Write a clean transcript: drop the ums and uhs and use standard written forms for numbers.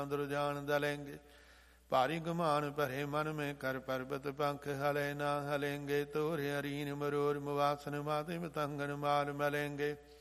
दुर्जान दलेंगे। भारी गुमान भरे मन में कर पर्वत पंख हले ना हलेंगे। तोरे अरीन मरोर मुवासन माते मतंगन माल मलेंगे।